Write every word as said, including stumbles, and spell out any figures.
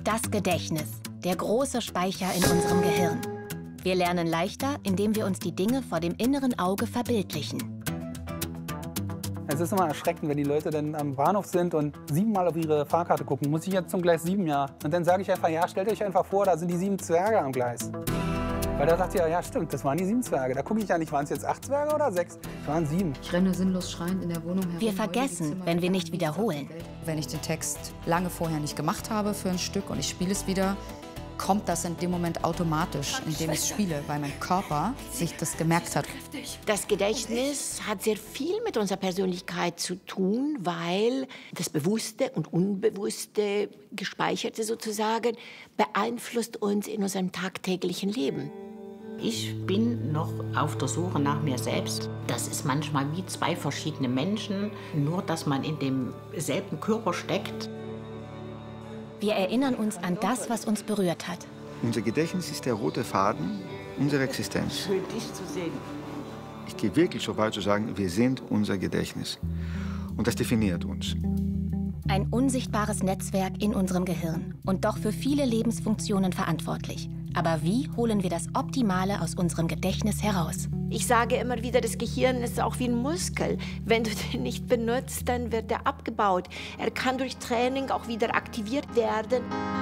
Das Gedächtnis, der große Speicher in unserem Gehirn. Wir lernen leichter, indem wir uns die Dinge vor dem inneren Auge verbildlichen. Es ist immer erschreckend, wenn die Leute dann am Bahnhof sind und siebenmal auf ihre Fahrkarte gucken. Muss ich jetzt zum Gleis sieben, ja? Und dann sage ich einfach, ja, stellt euch einfach vor, da sind die sieben Zwerge am Gleis. Weil da sagt ihr, ja stimmt, das waren die sieben Zwerge. Da gucke ich ja nicht, waren es jetzt acht Zwerge oder sechs? Es waren sieben. Ich renne sinnlos schreiend in der Wohnung herum. Wir vergessen, wenn wir nicht wiederholen. Wenn ich den Text lange vorher nicht gemacht habe für ein Stück und ich spiele es wieder, kommt das in dem Moment automatisch, indem ich spiele, weil mein Körper sich das gemerkt hat. Das Gedächtnis hat sehr viel mit unserer Persönlichkeit zu tun, weil das Bewusste und Unbewusste, Gespeicherte sozusagen, beeinflusst uns in unserem tagtäglichen Leben. Ich bin noch auf der Suche nach mir selbst. Das ist manchmal wie zwei verschiedene Menschen, nur dass man in demselben Körper steckt. Wir erinnern uns an das, was uns berührt hat. Unser Gedächtnis ist der rote Faden unserer Existenz. Schön, dich zu sehen. Ich gehe wirklich so weit zu sagen, wir sind unser Gedächtnis. Und das definiert uns. Ein unsichtbares Netzwerk in unserem Gehirn und doch für viele Lebensfunktionen verantwortlich. Aber wie holen wir das Optimale aus unserem Gedächtnis heraus? Ich sage immer wieder, das Gehirn ist auch wie ein Muskel. Wenn du den nicht benutzt, dann wird er abgebaut. Er kann durch Training auch wieder aktiviert werden.